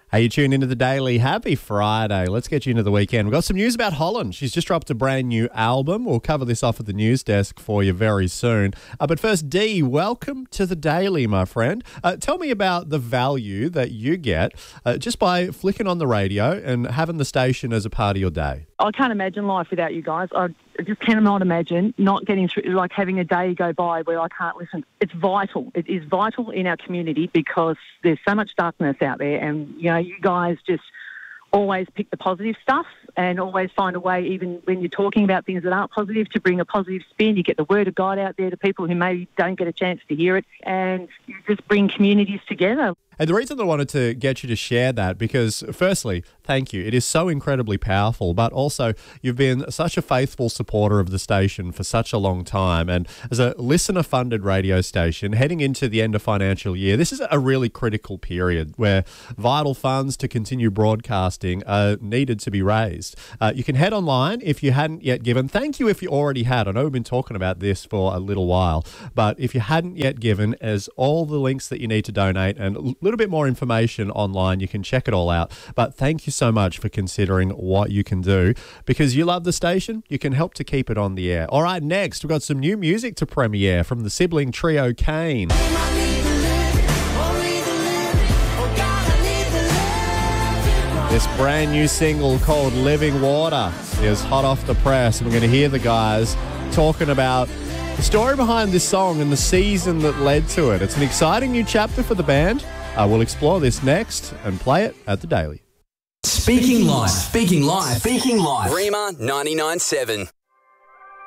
Hey, you tuned into the Daily. Happy Friday. Let's get you into the weekend. We've got some news about Holland. She's just dropped a brand new album. We'll cover this off at the news desk for you very soon. But first, Dee, welcome to the Daily, my friend. Tell me about the value that you get just by flicking on the radio and having the station as a part of your day. I can't imagine life without you guys. I just cannot imagine not getting through, like having a day go by where I can't listen. It's vital. It is vital in our community because there's so much darkness out there, and you guys just always pick the positive stuff and always find a way, even when you're talking about things that aren't positive, to bring a positive spin. You get the word of God out there to people who maybe don't get a chance to hear it, and you just bring communities together. And the reason I wanted to get you to share that, because firstly, thank you. It is so incredibly powerful, but also you've been such a faithful supporter of the station for such a long time. And as a listener-funded radio station, heading into the end of financial year, this is a really critical period where vital funds to continue broadcasting are needed to be raised. You can head online if you hadn't yet given. Thank you if you already had. I know we've been talking about this for a little while, but if you hadn't yet given, as all the links that you need to donate and little bit more information online. You can check it all out. But thank you so much for considering what you can do. Because you love the station, you can help to keep it on the air. All right, next, we've got some new music to premiere from the sibling trio Kane. This brand new single called Living Water is hot off the press. And we're going to hear the guys talking about the story behind this song and the season that led to it. It's an exciting new chapter for the band. We'll explore this next and play it at the Daily. Speaking live. Rima 99.7.